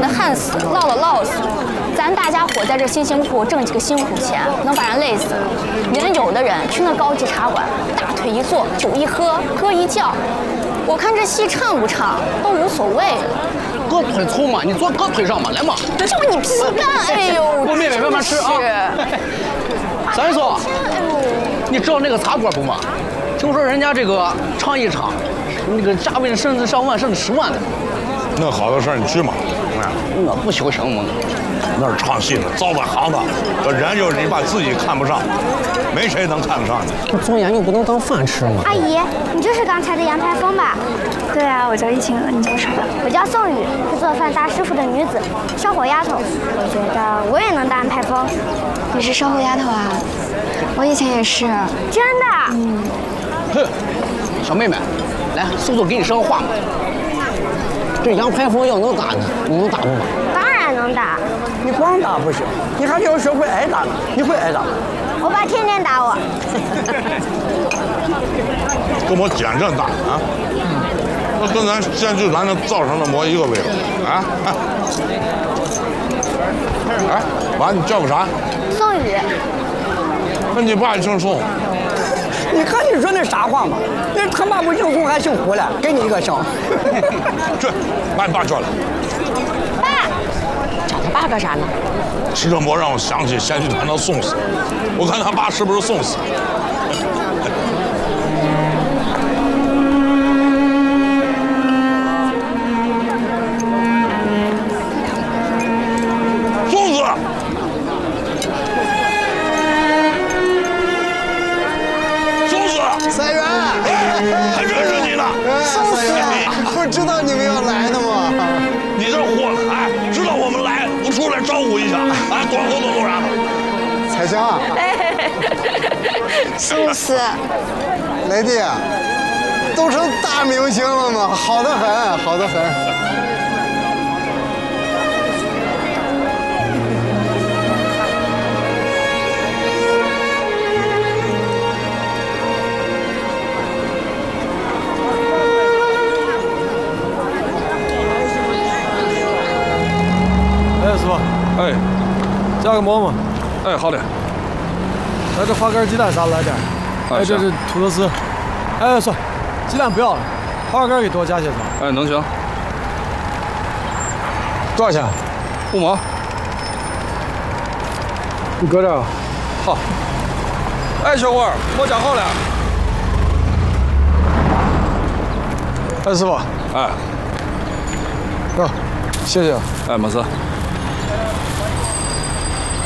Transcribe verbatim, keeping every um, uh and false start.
的旱死，涝了涝死。咱大家伙在这辛辛苦苦挣几个辛苦钱，能把人累死。人有的人去那高级茶馆，大腿一坐，酒一喝，歌一叫，我看这戏唱不唱都无所谓了。 搁腿粗嘛，你坐搁腿上嘛，来嘛。 就你皮干，哎呦！ 我妹妹慢慢吃啊。三叔，你知道那个茶馆不嘛？听说人家这个唱一场，那个价位甚至上万，甚至十万的。 那好的事儿你去嘛。 我不修行嘛。 那是唱戏的，糟蹋行当。这人就是你把自己看不上，没谁能看得上你。 做研究不能当饭吃吗？ 阿姨，你就是刚才的杨台风吧？ 对啊，我叫易晴娥，你叫啥？ 我叫宋雨，是做饭大师傅的女子，烧火丫头。我觉得我也能当安排风。 你是烧火丫头啊？我以前也是。 真的？ 嗯。 哼，小妹妹，来，叔叔给你说个话嘛。这杨排风要能打呢，你能打不吗？ 当然能打。 你光打不行，你还要学会挨打呢。你会挨打吗？ 我爸天天打我。 跟我简正打啊！那跟咱现就咱那灶上的馍一个味道啊！哎，娃，你叫个啥？ 宋雨。 那你爸姓宋。 你看你说那啥话嘛？那他妈不姓宋还姓胡了，给你一个姓。 去，把你爸叫来。 爸。 找他爸干啥呢？ 吃这馍让我想起先去谈到送死，我看他爸是不是送死？送死！送死！ 三元， 还认识你呢？ 送死！不知道你们要来的吗？ 你这货了，哎，知道我们来，不出来招呼一下，哎，短后头做啥呢？ 彩香， 送死！ 雷弟，都成大明星了吗？好得很，好得很。 哎，师傅， 哎， 加个馍嘛。 哎，好的。 来这花干鸡蛋啥来点。哎，这是土豆丝。哎，算，鸡蛋不要了，花干给多加些啥？ 哎，能行。 多少钱？ 五毛。 你搁这儿。 好。哎，小伙儿，馍夹好了。 哎，师傅。 哎。 啊，谢谢。 哎，没事。